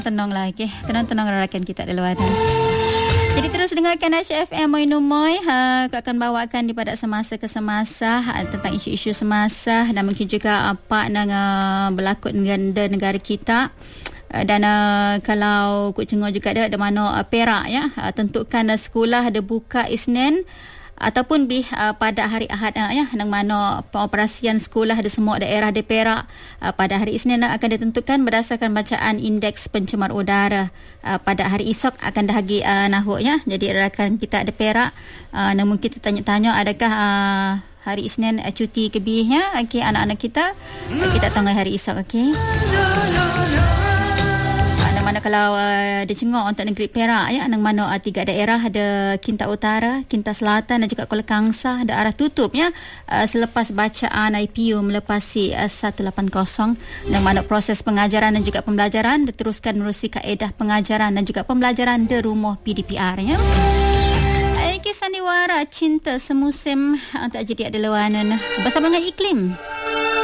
Tenanglah, okey. Tenang-tenang rakan kita di luar. Jadi terus dengarkan Aisyah FM Moi Numoy. Aku akan bawakan di pada semasa ke semasa tentang isu-isu semasa dan mungkin juga apa yang berlaku dengan negara kita. Dan kalau Kuk Cengor juga ada mana Perak ya, tentukan sekolah ada buka Isnin ataupun pada hari Ahad ya, yang mana pengoperasian sekolah di semua daerah di Perak pada hari Isnin akan ditentukan berdasarkan bacaan indeks pencemar udara. Pada hari esok akan dahagi nahuk ya. Jadi rakan kita di Perak namun kita tanya-tanya adakah hari Isnin cuti kebihnya okey anak-anak kita. Kita tunggu hari esok okey. Mana kalau di Cengor untuk negeri Perak ya, nang mana 3 daerah ada Kinta Utara, Kinta Selatan dan juga Kuala Kangsar ada arah tutup ya selepas bacaan IPU melepasi 180 nang mana proses pengajaran dan juga pembelajaran diteruskan menerusi kaedah pengajaran dan juga pembelajaran di rumah PDPR ya. Kisah sandiwara cinta semusim tak jadi ada lawanan bersama dengan iklim.